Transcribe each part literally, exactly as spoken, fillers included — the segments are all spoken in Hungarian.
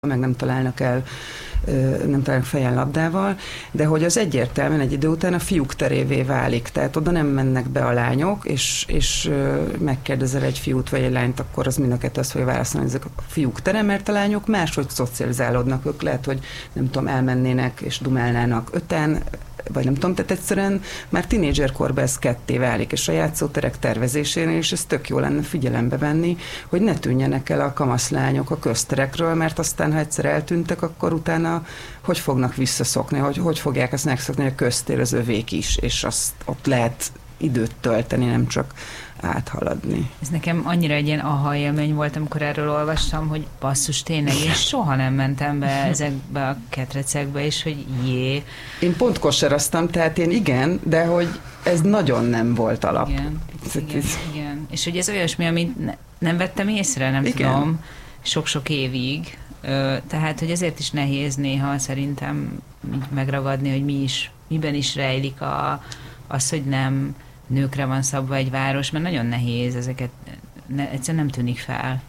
meg nem találnak el, nem találnak fejen labdával, de hogy az egyértelműen egy idő után a fiúk terévé válik, tehát oda nem mennek be a lányok, és, és megkérdezel egy fiút vagy egy lányt, akkor az mind a kettő azt fogja válaszolni, hogy ezek a fiúk tere, mert a lányok máshogy szocializálódnak, ők lehet, hogy nem tudom, elmennének és dumálnának öten, vagy nem tudom, tehát egyszerűen már tínédzserkorban ez ketté válik, és a játszóterek tervezésénél is ez tök jó lenne figyelembe venni, hogy ne tűnjenek el a kamaszlányok a közterekről, mert aztán, ha egyszer eltűntek, akkor utána hogy fognak visszaszokni, hogy, hogy fogják ezt megszokni, hogy a köztér az övék is, és azt ott lehet időt tölteni, nem csak áthaladni. Ez nekem annyira egy ilyen aha élmény volt, amikor erről olvastam, hogy basszus, tényleg, én soha nem mentem be ezekbe a ketrecekbe, és hogy jé. Én pont kosaraztam, tehát én igen, de hogy ez nagyon nem volt alap. Igen, igen, igen. És hogy ez olyasmi, amit ne, nem vettem észre, nem igen. tudom, sok-sok évig. Ö, tehát, hogy ezért is nehéz néha szerintem megragadni, hogy mi is, miben is rejlik a, az, hogy nem nőkre van szabva egy város, mert nagyon nehéz ezeket, ne, egyszerűen nem tűnik fel.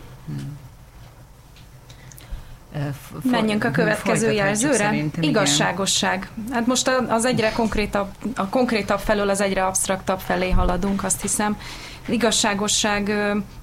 For, Menjünk a következő jelzőre. Igazságosság. Hát most az egyre konkrétabb, a konkrétabb felől az egyre absztraktabb felé haladunk, azt hiszem. Igazságosság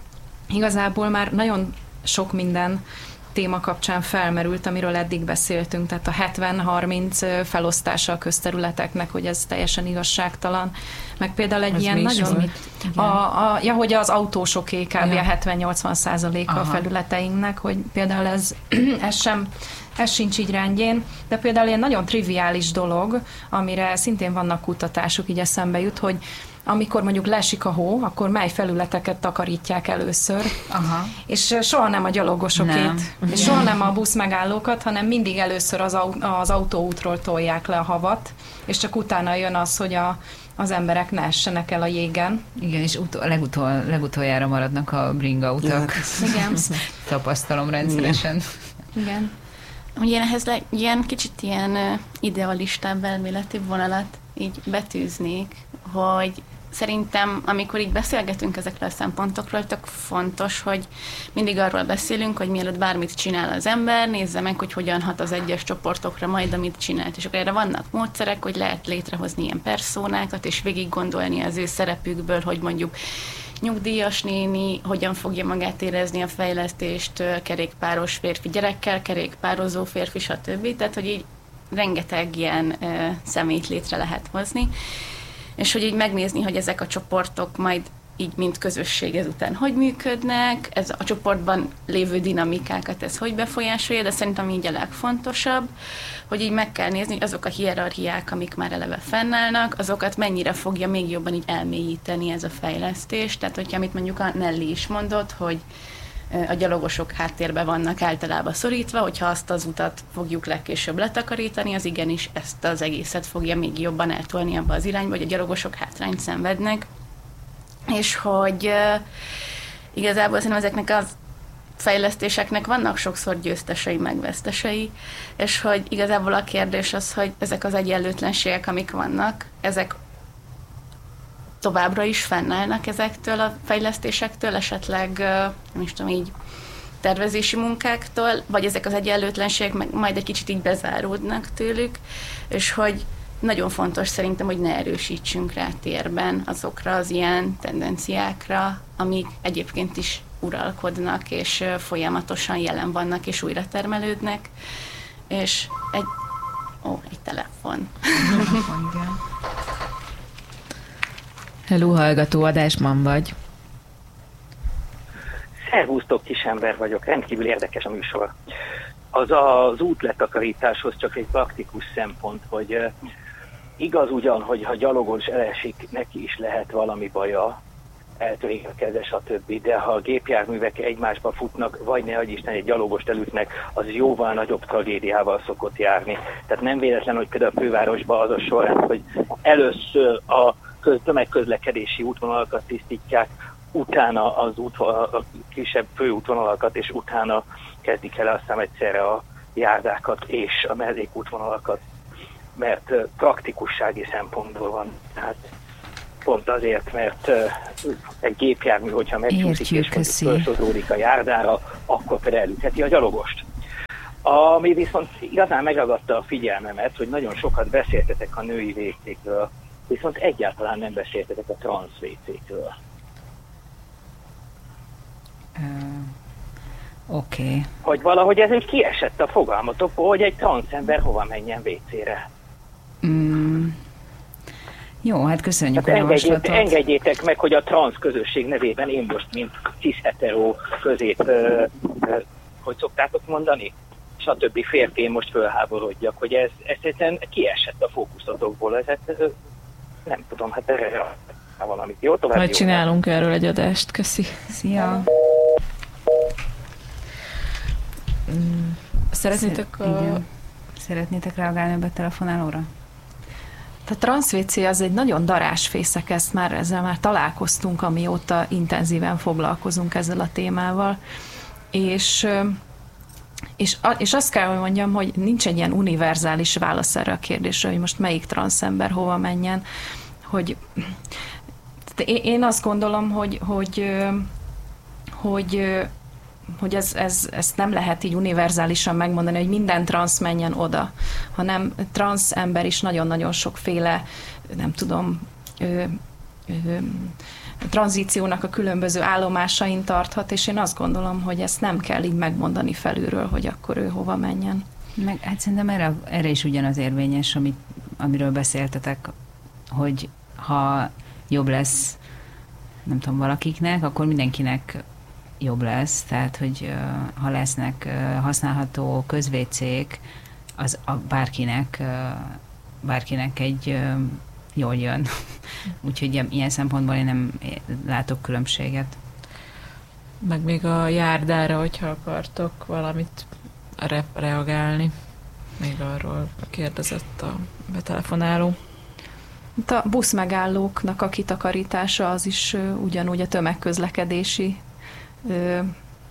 igazából már nagyon sok minden téma kapcsán felmerült, amiről eddig beszéltünk, tehát a hetven harminc felosztása a közterületeknek, hogy ez teljesen igazságtalan. Meg például egy ez ilyen nagyon... A, a, ja, hogy az autósoké kb. Ja. A hetven-nyolcvan százaléka a felületeinknek, hogy például ez, ez sem ez sincs így rendjén, de például ilyen nagyon triviális dolog, amire szintén vannak kutatások, így eszembe jut, hogy amikor mondjuk leesik a hó, akkor mely felületeket takarítják először. Aha. És soha nem a gyalogosokét, nem. és soha nem a buszmegállókat, hanem mindig először az, az autóútról tolják le a havat, és csak utána jön az, hogy a, az emberek ne essenek el a jégen. Igen, és utol, legutol, legutoljára maradnak a bringautak. Igen. Tapasztalom rendszeresen. Igen. Ugye én ehhez le, ilyen kicsit ilyen idealistább elméleti vonalat így betűznék, hogy szerintem, amikor így beszélgetünk ezekről a szempontokról, tök fontos, hogy mindig arról beszélünk, hogy mielőtt bármit csinál az ember, nézze meg, hogy hogyan hat az egyes csoportokra majd, amit csinált. És akkor erre vannak módszerek, hogy lehet létrehozni ilyen perszónákat, és végig gondolni az ő szerepükből, hogy mondjuk nyugdíjas néni hogyan fogja magát érezni a fejlesztést, kerékpáros férfi gyerekkel, kerékpározó férfi, stb. Tehát, hogy így rengeteg ilyen uh, személyt létre lehet hozni, és hogy így megnézni, hogy ezek a csoportok majd így mint közösség ezután hogy működnek, ez a csoportban lévő dinamikákat ez hogy befolyásolja, de szerintem így a legfontosabb, hogy így meg kell nézni, hogy azok a hierarchiák, amik már eleve fennállnak, azokat mennyire fogja még jobban így elmélyíteni ez a fejlesztés. Tehát, hogyha amit mondjuk a Nelly is mondott, hogy a gyalogosok háttérbe vannak általában szorítva, hogyha azt az utat fogjuk legkésőbb letakarítani, az igenis ezt az egészet fogja még jobban eltolni abba az irányba, hogy a gyalogosok hátrányt szenvednek, és hogy uh, igazából szerintem ezeknek az fejlesztéseknek vannak sokszor győztesei, meg vesztesei, és hogy igazából a kérdés az, hogy ezek az egyenlőtlenségek, amik vannak, ezek továbbra is fennállnak ezektől a fejlesztésektől, esetleg, nem is tudom, így tervezési munkáktól, vagy ezek az egyenlőtlenségek meg majd egy kicsit így bezáródnak tőlük, és hogy nagyon fontos szerintem, hogy ne erősítsünk rá térben azokra az ilyen tendenciákra, amik egyébként is uralkodnak, és folyamatosan jelen vannak, és újra termelődnek, és egy... Ó, egy telefon. Hello, hallgató, adásban vagy. Szervusztok, kisember vagyok, rendkívül érdekes a műsor. Az az útletakarításhoz csak egy praktikus szempont, hogy uh, igaz ugyan, hogy ha gyalogos elesik, neki is lehet valami baja, eltörik a keze, stb., de ha a gépjárművek egymásba futnak, vagy ne adj Isten egy gyalogost elütnek, az jóval nagyobb tragédiával szokott járni. Tehát nem véletlen, hogy például a fővárosban az a sorrend, hogy először a köz, tömegközlekedési útvonalakat tisztítják, utána az útvonal, a kisebb főútvonalakat, és utána kezdik el aztán egyszerre a járdákat és a mellékútvonalakat, mert praktikussági szempontból van. Tehát pont azért, mert egy gépjármű, hogyha megcsúszik és felsodródik a járdára, akkor például elütheti a gyalogost. Ami viszont igazán megragadta a figyelmemet, hogy nagyon sokat beszéltetek a női vécékről, viszont egyáltalán nem beszéltetek a transz vécékről. Uh, Oké. Okay. Hogy valahogy ez úgy kiesett a fogalmatokból, hogy egy transzember hova menjen vécére. Mm. Jó, hát köszönjük hát a javaslatot. Engedjétek, engedjétek meg, hogy a transz közösség nevében én most, mint cis-hetero közép, ö, ö, hogy szoktátok mondani, stb. Férfi, én most fölháborodjak, hogy ez, ez egyszerűen kiesett a fókuszatokból. Ez, ez, nem tudom, hát erre valamit. Jó, tovább. Majd csinálunk jó. Erről egy adást. Köszi. Szia. Szeretnétek a... Szeretnétek reagálni ebbe a telefonálóra? A transzvécé az egy nagyon darásfészek, ezt már, ezzel már találkoztunk, amióta intenzíven foglalkozunk ezzel a témával, és, és, és azt kell, hogy mondjam, hogy nincs egy ilyen univerzális válasz erre a kérdésre, hogy most melyik transzember hova menjen, hogy én azt gondolom, hogy, hogy, hogy hogy ez, ez, ezt nem lehet így univerzálisan megmondani, hogy minden transz menjen oda, hanem transz ember is nagyon-nagyon sokféle, nem tudom, ö, ö, tranzíciónak a különböző állomásain tarthat, és én azt gondolom, hogy ezt nem kell így megmondani felülről, hogy akkor ő hova menjen. Meg, hát szerintem erre, erre is ugyanaz érvényes, amit, amiről beszéltetek, hogy ha jobb lesz, nem tudom, valakiknek, akkor mindenkinek jobb lesz, tehát, hogy uh, ha lesznek uh, használható közvécék, az a bárkinek, uh, bárkinek egy uh, jól jön. Úgyhogy ilyen szempontból én nem látok különbséget. Meg még a járdára, hogyha akartok valamit re- reagálni. Még arról kérdezett a betelefonáló. A buszmegállóknak a kitakarítása az is uh, ugyanúgy a tömegközlekedési Ö,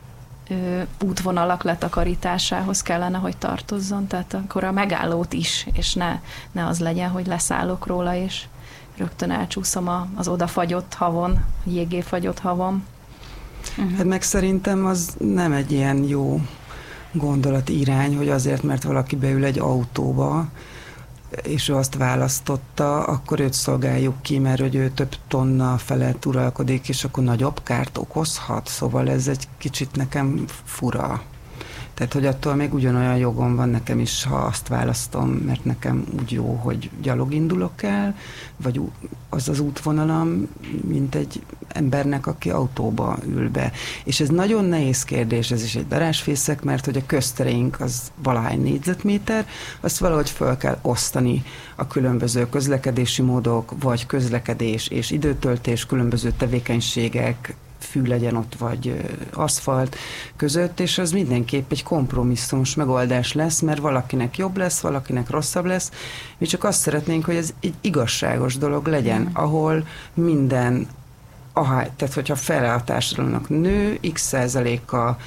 ö, útvonalak letakarításához kellene, hogy tartozzon, tehát akkor a megállót is, és ne, ne az legyen, hogy leszállok róla, és rögtön elcsúszom a, az odafagyott havon, jégé fagyott havon. Uh-huh. Hát meg szerintem az nem egy ilyen jó gondolatírány, hogy azért, mert valaki beül egy autóba, és ő azt választotta, akkor őt szolgáljuk ki, mert hogy ő több tonna felett uralkodik, és akkor nagyobb kárt okozhat. Szóval ez egy kicsit nekem fura. Tehát, hogy attól még ugyanolyan jogom van nekem is, ha azt választom, mert nekem úgy jó, hogy gyalog indulok el, vagy az az útvonalam, mint egy embernek, aki autóba ül be. És ez nagyon nehéz kérdés, ez is egy darásfészek, mert hogy a közterénk az valahány négyzetméter, azt valahogy föl kell osztani a különböző közlekedési módok, vagy közlekedés és időtöltés, különböző tevékenységek, fű legyen ott, vagy aszfalt között, és az mindenképp egy kompromisszumos megoldás lesz, mert valakinek jobb lesz, valakinek rosszabb lesz. Mi csak azt szeretnénk, hogy ez egy igazságos dolog legyen, mm. ahol minden, aha, tehát hogyha fele a társadalomnak nő, x százaléka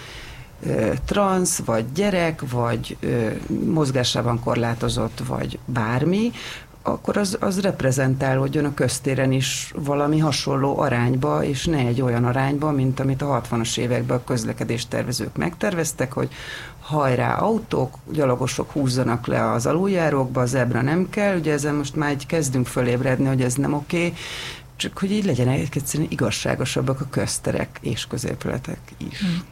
transz, vagy gyerek, vagy mozgásában korlátozott, vagy bármi, akkor az, az reprezentálódjon a köztéren is valami hasonló arányba, és ne egy olyan arányba, mint amit a hatvanas években a közlekedéstervezők megterveztek, hogy hajrá autók, gyalogosok húzzanak le az aluljárókba, a zebra nem kell, ugye ezen most már így kezdünk fölébredni, hogy ez nem oké, okay, csak hogy így legyen egyszerűen igazságosabbak a közterek és középületek is. Hmm.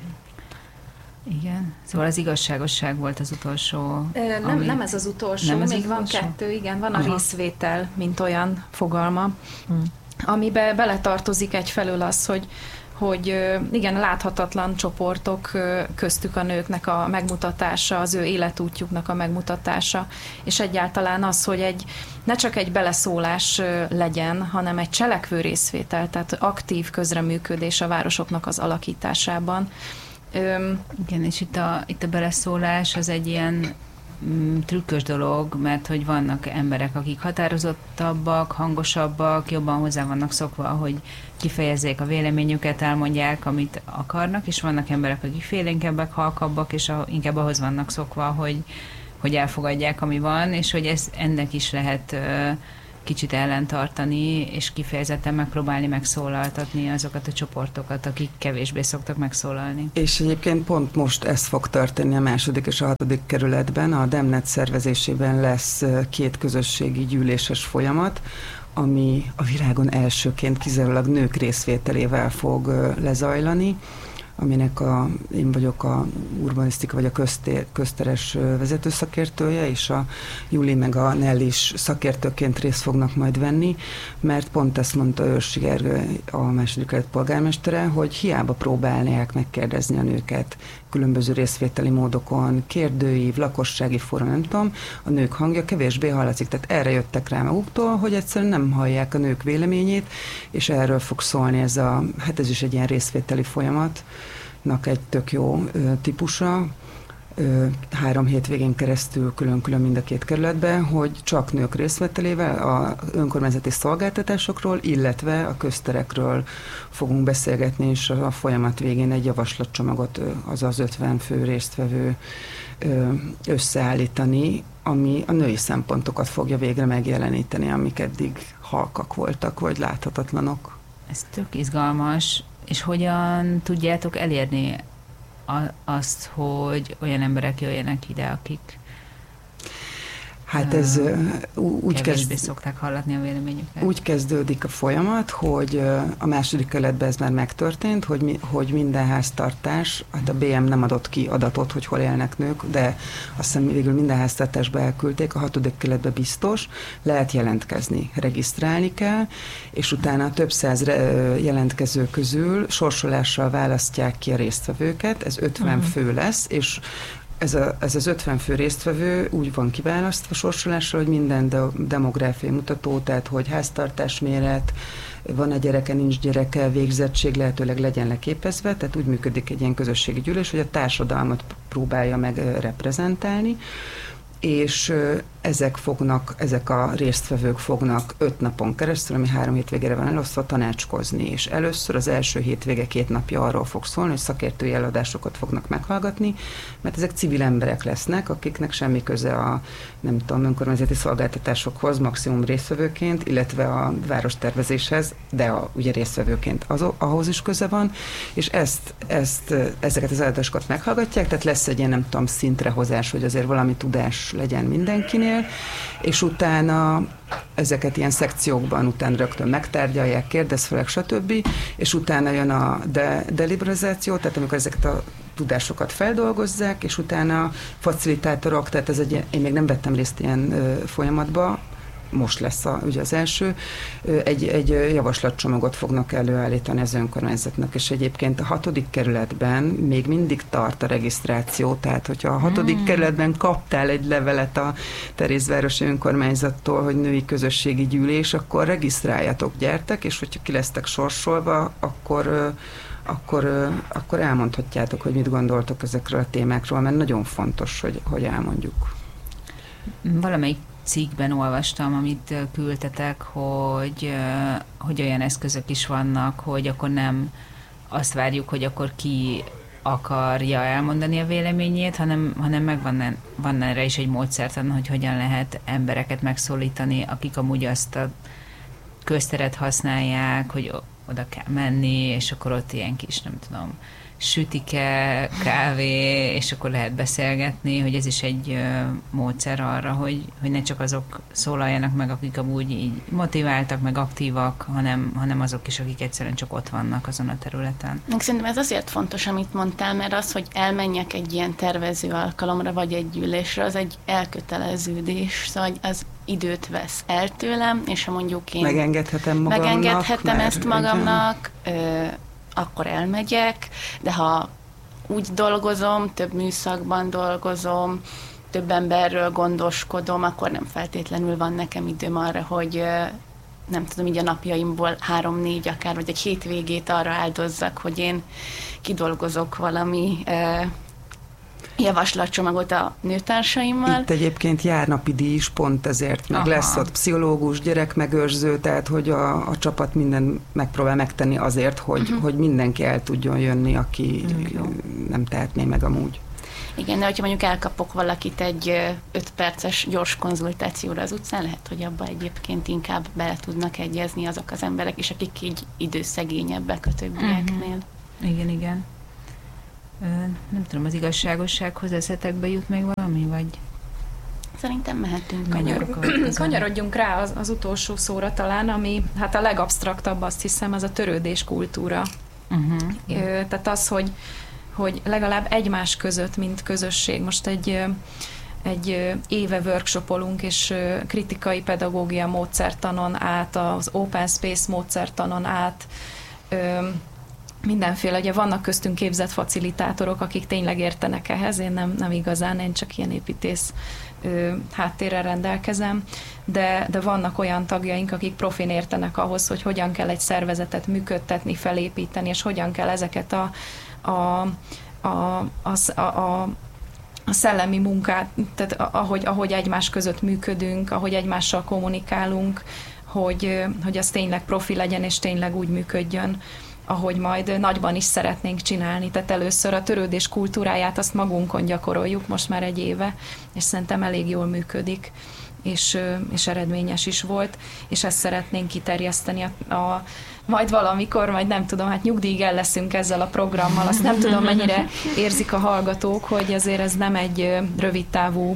Igen. Szóval az igazságosság volt az utolsó. Ö, nem, ami... nem ez az utolsó, nem ez még az van utolsó? Kettő, igen, van Aha. a részvétel, mint olyan fogalma, hmm. amiben beletartozik egyfelől az, hogy hogy igen, láthatatlan csoportok köztük a nőknek a megmutatása, az ő életútjuknak a megmutatása, és egyáltalán az, hogy egy, ne csak egy beleszólás legyen, hanem egy cselekvő részvétel, tehát aktív közreműködés a városoknak az alakításában. Öm, Igen, és itt a, itt a beleszólás az egy ilyen mm, trükkös dolog, mert hogy vannak emberek, akik határozottabbak, hangosabbak, jobban hozzá vannak szokva, hogy kifejezzék a véleményüket, elmondják, amit akarnak, és vannak emberek, akik félénkebbek, halkabbak, és a, inkább ahhoz vannak szokva, hogy, hogy elfogadják, ami van, és hogy ez ennek is lehet ö, kicsit ellentartani, és kifejezetten megpróbálni megszólaltatni azokat a csoportokat, akik kevésbé szoktak megszólalni. És egyébként pont most ez fog történni a második és a hatodik kerületben. A DemNet szervezésében lesz két közösségi gyűléses folyamat, ami a világon elsőként kizárólag nők részvételével fog lezajlani, aminek a, én vagyok a urbanisztika vagy a köztér, közteres vezetőszakértője, és a Júli meg a Nelly is szakértőként részt fognak majd venni, mert pont ezt mondta Őrsi Gergely, a második kerület polgármestere, hogy hiába próbálják megkérdezni a nőket különböző részvételi módokon, kérdőív, lakossági fórum, nem tudom, a nők hangja kevésbé hallatszik. Tehát erre jöttek rá maguktól, hogy egyszerűen nem hallják a nők véleményét, és erről fog szólni ez a, hát ez is egy ilyen részvételi folyamatnak egy tök jó ö, típusa, ö, három hétvégén keresztül külön-külön mind a két kerületben, hogy csak nők részvételével a önkormányzati szolgáltatásokról, illetve a közterekről fogunk beszélgetni, és a folyamat végén egy javaslatcsomagot, azaz ötven fő résztvevő összeállítani, ami a női szempontokat fogja végre megjeleníteni, amik eddig halkak voltak, vagy láthatatlanok. Ez tök izgalmas, és hogyan tudjátok elérni azt, hogy olyan emberek jöjjenek ide, akik Hát ez úgy kevésbé szokták hallatni a véleményüket. Úgy kezdődik a folyamat, hogy a második kerületben ez már megtörtént, hogy, mi, hogy minden háztartás, hát a bé em nem adott ki adatot, hogy hol élnek nők, de azt hiszem végül minden háztartásba elküldték, a hatodik kerületben biztos, lehet jelentkezni, regisztrálni kell, és utána több száz jelentkező közül sorsolással választják ki a résztvevőket, ez ötven uh-huh. fő lesz, és Ez, a, ez az ötven fő résztvevő úgy van kiválasztva sorsolásra, hogy minden de, demográfiai mutató, tehát hogy háztartásméret, van-e gyereke, nincs gyereke, végzettség lehetőleg legyen leképezve, tehát úgy működik egy ilyen közösségi gyűlés, hogy a társadalmat próbálja meg reprezentálni, és ezek fognak, ezek a résztvevők fognak öt napon keresztül, ami három hétvégére van elosztva, tanácskozni, és először az első hétvége két napja arról fog szólni, hogy szakértői előadásokat fognak meghallgatni, mert ezek civil emberek lesznek, akiknek semmi köze a, nem tudom, önkormányzati szolgáltatásokhoz, maximum résztvevőként, illetve a várostervezéshez, de a, ugye résztvevőként az, ahhoz is köze van, és ezt, ezt, ezeket az előadásokat meghallgatják, tehát lesz egy ilyen, nem tudom, szintrehozás, hogy azért valami tudás legyen mindenkinél, és utána ezeket ilyen szekciókban utána rögtön megtárgyalják, kérdezfelek, stb. És utána jön a de, deliberizáció, tehát amikor ezeket a tudásokat feldolgozzák, és utána facilitátorok, tehát ez egy, én még nem vettem részt ilyen ö, folyamatba, most lesz a, ugye az első, egy, egy javaslatcsomagot fognak előállítani az önkormányzatnak, és egyébként a hatodik kerületben még mindig tart a regisztráció, tehát hogyha a hatodik hmm. kerületben kaptál egy levelet a Terézvárosi önkormányzattól, hogy női közösségi gyűlés, akkor regisztráljatok, gyertek, és hogyha ki lesztek sorsolva, akkor akkor, akkor elmondhatjátok, hogy mit gondoltok ezekről a témákról, mert nagyon fontos, hogy, hogy elmondjuk. Valamelyik cikkben olvastam, amit küldtetek, hogy, hogy olyan eszközök is vannak, hogy akkor nem azt várjuk, hogy akkor ki akarja elmondani a véleményét, hanem, hanem megvan van erre is egy módszertan, hogy hogyan lehet embereket megszólítani, akik amúgy azt a közteret használják, hogy oda kell menni, és akkor ott ilyen kis, nem tudom, sütike, kávé, és akkor lehet beszélgetni, hogy ez is egy ö, módszer arra, hogy, hogy ne csak azok szólaljanak meg, akik amúgy így motiváltak, meg aktívak, hanem, hanem azok is, akik egyszerűen csak ott vannak azon a területen. Meg szerintem ez azért fontos, amit mondtál, mert az, hogy elmenjek egy ilyen tervező alkalomra, vagy egy gyűlésre, az egy elköteleződés, szóval az időt vesz el tőlem, és ha mondjuk én megengedhetem magamnak, megengedhetem ezt magamnak, ö, akkor elmegyek, de ha úgy dolgozom, több műszakban dolgozom, több emberről gondoskodom, akkor nem feltétlenül van nekem időm arra, hogy nem tudom, így a napjaimból három-négy akár, vagy egy hétvégét arra áldozzak, hogy én kidolgozok valami javaslatcsomagot a nőtársaimmal. Itt egyébként jár napi díj is pont ezért, meg Aha. lesz ott pszichológus, gyerekmegőrző, tehát hogy a, a csapat minden megpróbál megtenni azért, hogy, uh-huh. hogy mindenki el tudjon jönni, aki uh-huh. nem tehetné meg amúgy. Igen, de hogyha mondjuk elkapok valakit egy öt perces gyors konzultációra az utcán, lehet, hogy abba egyébként inkább bele tudnak egyezni azok az emberek is, akik így időszegényebbek a többieknél. Uh-huh. Igen, igen. Ö, nem tudom, az igazságossághoz eszetekbe jut még valami, vagy... Szerintem mehetünk. Kanyarodjunk, kanyarodjunk rá az, az utolsó szóra talán, ami hát a legabsztraktabb, azt hiszem, az a törődés kultúra. Uh-huh. Ö, tehát az, hogy, hogy legalább egymás között, mint közösség. Most egy, egy éve workshopolunk, és kritikai pedagógia módszertanon át, az open space módszertanon át, ö, mindenféle, ugye vannak köztünk képzett facilitátorok, akik tényleg értenek ehhez, én nem, nem igazán, én csak ilyen építész ö, háttérrel rendelkezem, de, de vannak olyan tagjaink, akik profin értenek ahhoz, hogy hogyan kell egy szervezetet működtetni, felépíteni, és hogyan kell ezeket a, a, a, a, a, a szellemi munkát, tehát ahogy, ahogy egymás között működünk, ahogy egymással kommunikálunk, hogy, hogy az tényleg profi legyen, és tényleg úgy működjön, ahogy majd nagyban is szeretnénk csinálni. Tehát először a törődés kultúráját azt magunkon gyakoroljuk most már egy éve, és szerintem elég jól működik, és, és eredményes is volt, és ezt szeretnénk kiterjeszteni a, a majd valamikor, majd nem tudom, hát nyugdíjig el leszünk ezzel a programmal, azt nem tudom, mennyire érzik a hallgatók, hogy azért ez nem egy rövidtávú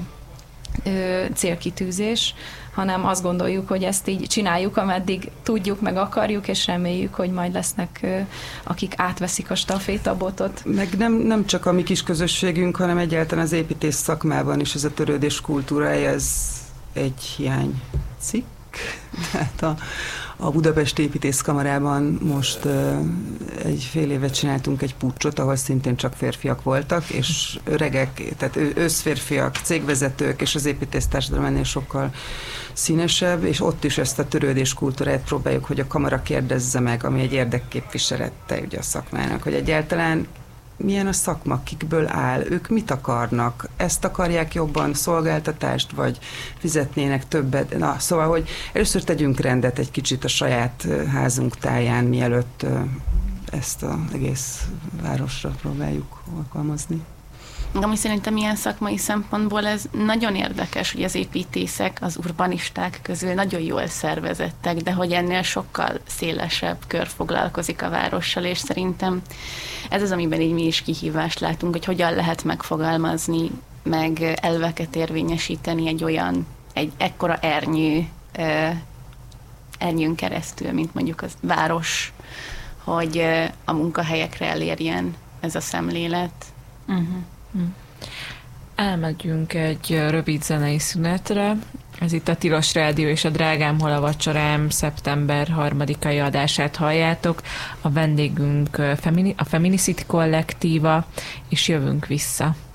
célkitűzés, hanem azt gondoljuk, hogy ezt így csináljuk, ameddig tudjuk, meg akarjuk, és reméljük, hogy majd lesznek, akik átveszik a stafétabotot. Meg nem, nem csak a mi kis közösségünk, hanem egyáltalán az építész szakmában is ez a törődés kultúrája, ez egy hiánycikk. Tehát a, a Budapesti Építészkamarában most uh, egy fél évet csináltunk egy puccsot, ahol szintén csak férfiak voltak, és öregek, tehát őszférfiak, cégvezetők, és az építésztársadalom ennél sokkal színesebb, és ott is ezt a törődés kultúrát próbáljuk, hogy a kamara kérdezze meg, ami egy érdekképviselete ugye a szakmának, hogy egyáltalán milyen a szakma, kikből áll, ők mit akarnak, ezt akarják jobban, szolgáltatást, vagy fizetnének többet. Na, szóval, hogy először tegyünk rendet egy kicsit a saját házunk táján, mielőtt ezt az egész városra próbáljuk alkalmazni. Ami szerintem ilyen szakmai szempontból ez nagyon érdekes, hogy az építészek, az urbanisták közül nagyon jól szervezettek, de hogy ennél sokkal szélesebb kör foglalkozik a várossal, és szerintem ez az, amiben így mi is kihívást látunk, hogy hogyan lehet megfogalmazni, meg elveket érvényesíteni egy olyan, egy ekkora ernyő, ernyőn keresztül, mint mondjuk a város, hogy a munkahelyekre elérjen ez a szemlélet. Uh-huh. Elmegyünk egy rövid zenei szünetre. Ez itt a Tilos Rádió és a Drágám hol a vacsorám szeptember harmadikai adását halljátok. A vendégünk a Feminicity kollektíva, és jövünk vissza.